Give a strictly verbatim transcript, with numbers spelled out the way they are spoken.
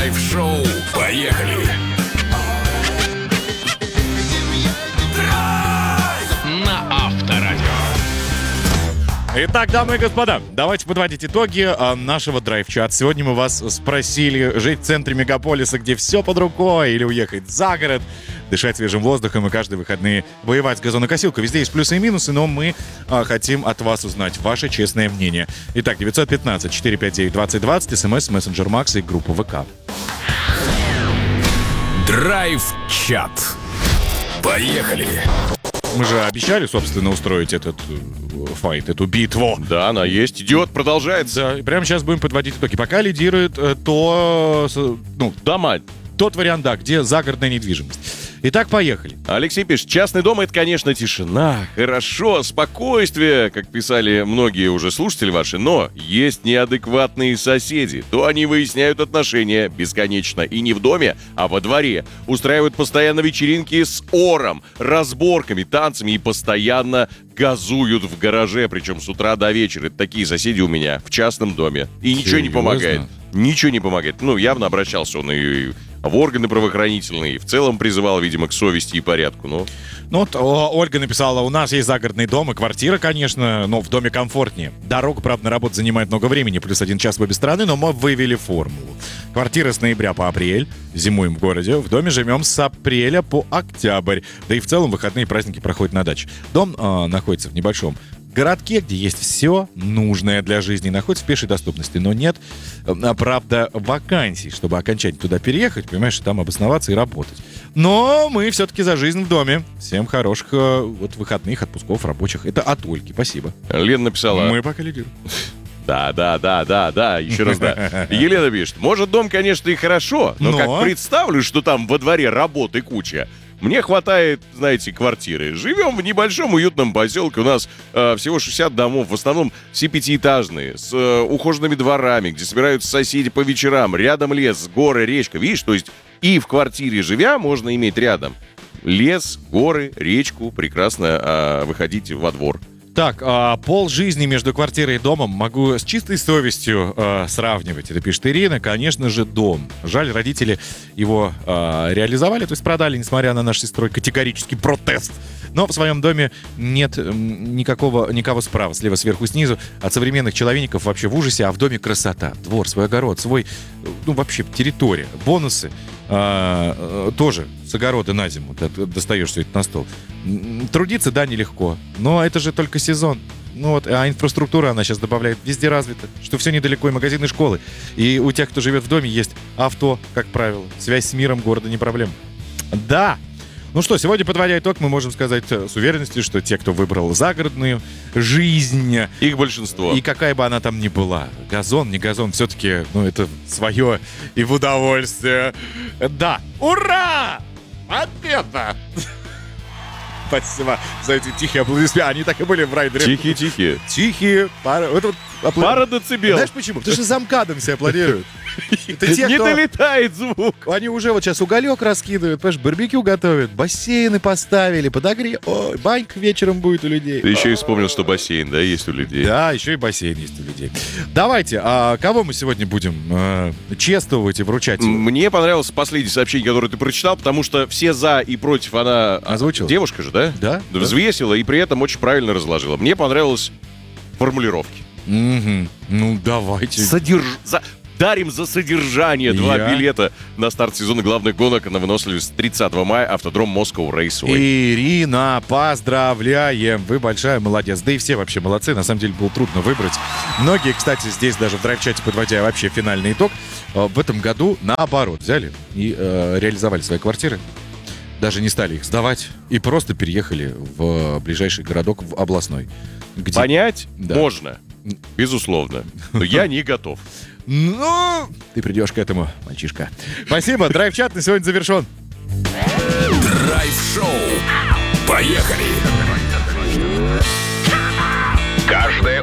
Драйв-шоу. Поехали! Драйв! На Авторадио. Итак, дамы и господа, давайте подводить итоги а, нашего драйв-чата. Сегодня мы вас спросили, жить в центре мегаполиса, где все под рукой, или уехать за город, дышать свежим воздухом и каждые выходные воевать с газонокосилкой. Везде есть плюсы и минусы, но мы а, хотим от вас узнать ваше честное мнение. Итак, девятьсот пятнадцать четыреста пятьдесят девять двадцать двадцать, смс, мессенджер Макс и группа ВК. Драйв-чат. Поехали! Мы же обещали, собственно, устроить этот э, файт, эту битву. Да, она есть, идет, продолжается. Да, и прямо сейчас будем подводить итоги. Пока лидирует э, то, с- ну, Дома. тот вариант, да, где загородная недвижимость. Итак, поехали. Алексей пишет, частный дом — это, конечно, тишина, хорошо, спокойствие, как писали многие уже слушатели ваши, но есть неадекватные соседи. То они выясняют отношения бесконечно и не в доме, а во дворе. Устраивают постоянно вечеринки с ором, разборками, танцами и постоянно газуют в гараже, причем с утра до вечера. Это такие соседи у меня в частном доме. И ничего не Серьезно? помогает. Ничего не помогает. Ну, явно обращался он и в органы правоохранительные, и в целом призывал, видимо, к совести и порядку. Но Ну вот о, Ольга написала, у нас есть загородный дом и квартира, конечно, но в доме комфортнее. Дорога, правда, на работу занимает много времени, плюс один час в обе стороны, но мы вывели формулу. Квартира с ноября по апрель, зимуем в городе, в доме живем с апреля по октябрь, да и в целом выходные и праздники проходят на даче. Дом э, находится в небольшом городке, где есть все нужное для жизни, находится в пешей доступности, но нет, э, правда, вакансий, чтобы окончательно туда переехать, понимаешь, там обосноваться и работать. Но мы все-таки за жизнь в доме. Всем хороших э, вот выходных, отпусков рабочих. Это от Ольги, спасибо. Лена написала... Мы пока лидируем. Да, да, да, да, да, еще раз да. Елена пишет, может, дом, конечно, и хорошо, но, Но? как представлю, что там во дворе работы куча, мне хватает, знаете, квартиры. Живем в небольшом уютном поселке, у нас э, всего шестьдесят домов, в основном все пятиэтажные, с э, ухоженными дворами, где собираются соседи по вечерам, рядом лес, горы, речка, видишь, то есть и в квартире живя можно иметь рядом лес, горы, речку, прекрасно э, выходить во двор. Так, а, пол жизни между квартирой и домом могу с чистой совестью а, сравнивать. Это пишет Ирина. Конечно же, дом. Жаль, родители его а, реализовали, то есть продали, несмотря на наш с сестрой категорический протест. Но в своем доме нет м, никакого, никого справа, слева, сверху, снизу. От современных человеков вообще в ужасе, а в доме красота. Двор, свой огород, свой, ну, вообще территория. Бонусы а, а, тоже с огорода на зиму. Ты достаешь все это на стол. М, Трудиться, да, нелегко. Но это же только сезон. Ну вот, а инфраструктура, она сейчас добавляет, везде развита, что все недалеко и магазины, и школы. И у тех, кто живет в доме, есть авто, как правило. Связь с миром города не проблема. Да! Ну что, сегодня, подводя итог, мы можем сказать э, с уверенностью, что те, кто выбрал загородную жизнь, Их большинство. и какая бы она там ни была, газон, не газон, все-таки, ну, это свое и в удовольствие. Да! Ура! Победа! Спасибо за эти тихие аплодисменты. Они так и были в райдере. Тихие-тихие. Тихие. Пара... Это вот аплод- Пара децибел. Знаешь почему? Потому что замкадом все аплодируют. Это те, Не кто... долетает звук. Они уже вот сейчас уголек раскидывают, понимаешь, барбекю готовят, бассейны поставили, подогрев. Ой, банька вечером будет у людей. Ты еще и вспомнил, что бассейн, да, есть у людей. Да, еще и бассейн есть у людей. Давайте, а кого мы сегодня будем э, чествовать и вручать? Мне понравилось последнее сообщение, которое ты прочитал, потому что все за и против она... Озвучила? Девушка же, да? Да, да. Взвесила и при этом очень правильно разложила. Мне понравилось формулировки. Мгм. Ну, давайте. Содерж... За... Дарим за содержание два Я? билета на старт сезона главных гонок на выносливость тридцатого мая, автодром Moscow Raceway. Ирина, поздравляем! Вы большая молодец. Да и все вообще молодцы. На самом деле было трудно выбрать. Многие, кстати, здесь даже в драйв-чате, подводя вообще финальный итог, э, в этом году наоборот взяли и э, реализовали свои квартиры. Даже не стали их сдавать и просто переехали в ближайший городок, в областной. Где... Понять Да. можно, безусловно, но я не готов. Ну, ты придешь к этому, мальчишка. Спасибо, драйв-чат на сегодня завершен. Драйв-шоу. Поехали! Каждое